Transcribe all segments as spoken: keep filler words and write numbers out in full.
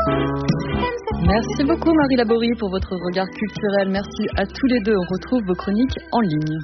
Merci beaucoup Marie Laborie pour votre regard culturel. Merci à tous les deux. On retrouve vos chroniques en ligne.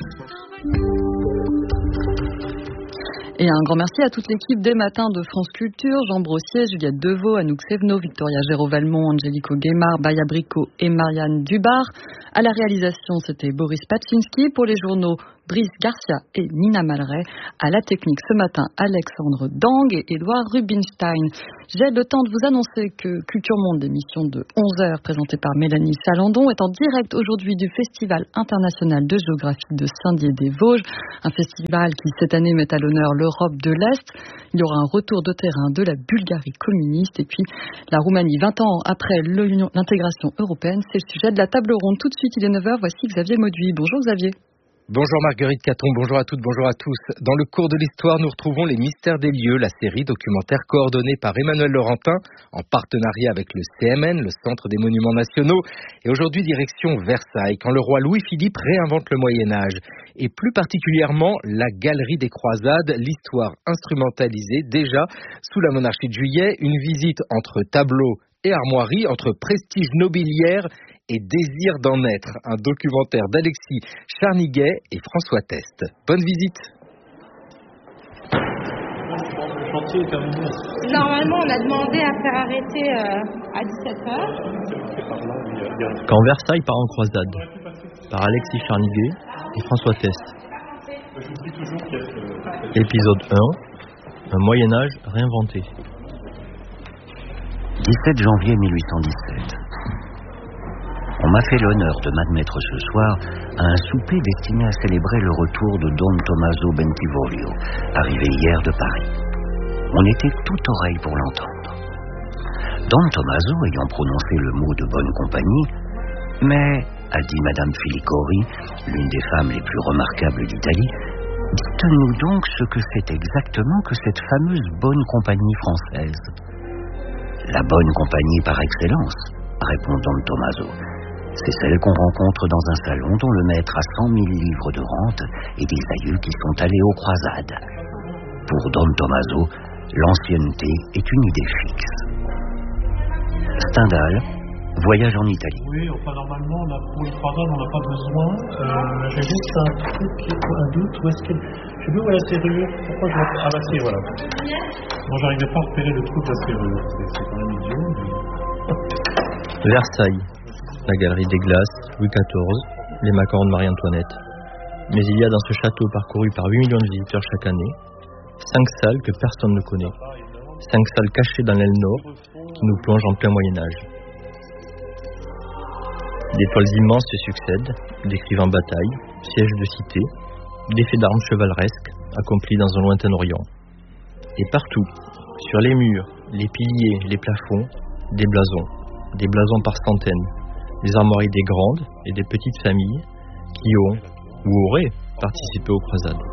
Et un grand merci à toute l'équipe des matins de France Culture, Jean Brossier, Juliette Deveau, Anouk Sévenot, Victoria Géraud-Valmont, Angélico Guémard, Baya Bricot et Marianne Dubar. À la réalisation, c'était Boris Paczynski. Pour les journaux, Brice Garcia et Nina Malray. À la technique ce matin, Alexandre Dang et Édouard Rubinstein. J'ai le temps de vous annoncer que Culture Monde, l'émission de onze heures présentée par Mélanie Salandon, est en direct aujourd'hui du Festival international de géographie de Saint-Dié-des-Vosges. Un festival qui cette année met à l'honneur l'Europe de l'Est. Il y aura un retour de terrain de la Bulgarie communiste et puis la Roumanie vingt ans après l'intégration européenne. C'est le sujet de la table ronde. Tout de suite, il est neuf heures. Voici Xavier Mauduit. Bonjour Xavier. Bonjour Marguerite Caton, bonjour à toutes, bonjour à tous. Dans le cours de l'histoire, nous retrouvons Les Mystères des lieux, la série documentaire coordonnée par Emmanuel Laurentin en partenariat avec le C M N, le Centre des Monuments Nationaux. Et aujourd'hui, direction Versailles, quand le roi Louis-Philippe réinvente le Moyen-Âge. Et plus particulièrement, la Galerie des Croisades, l'histoire instrumentalisée déjà sous la monarchie de Juillet, une visite entre tableaux et armoiries, entre prestige nobiliaire et désir d'en être. Un documentaire d'Alexis Charniguet et François Test. Bonne visite. Le chantier est terminé. Normalement, on a demandé à faire arrêter euh, à dix-sept heures. Quand Versailles part en croisade, par Alexis Charniguet et François Test. Épisode un, un Moyen-Âge réinventé. dix-sept janvier mille huit cent dix-sept. On m'a fait l'honneur de m'admettre ce soir à un souper destiné à célébrer le retour de Don Tommaso Bentivoglio, arrivé hier de Paris. On était tout oreille pour l'entendre. Don Tommaso ayant prononcé le mot de bonne compagnie, mais, a dit Madame Filicori, l'une des femmes les plus remarquables d'Italie, dites-nous donc ce que c'est exactement que cette fameuse bonne compagnie française. La bonne compagnie par excellence, répond Don Tommaso. C'est celle qu'on rencontre dans un salon dont le maître a cent mille livres de rente et des aïeux qui sont allés aux croisades. Pour Don Tommaso, l'ancienneté est une idée fixe. Stendhal, voyage en Italie. Oui, enfin normalement, là, pour les croisades, on n'a pas besoin. Euh, J'ai juste un truc, un doute. Où est-ce que... Je sais plus où est la serrure. Pourquoi je... Ah bah si, voilà. Bon, j'arrivais pas à repérer le trou de la serrure. C'est, c'est quand même idiot. Mais... Versailles, la galerie des glaces, Louis quatorze, les macarons de Marie-Antoinette. Mais il y a dans ce château parcouru par huit millions de visiteurs chaque année, cinq salles que personne ne connaît. Cinq salles cachées dans l'aile nord qui nous plongent en plein Moyen-Âge. Des toiles immenses se succèdent, décrivent en bataille, sièges de cité, des faits d'armes chevaleresques accomplis dans un lointain Orient. Et partout, sur les murs, les piliers, les plafonds, des blasons, des blasons par centaines, des armoiries des grandes et des petites familles qui ont ou auraient participé aux croisades.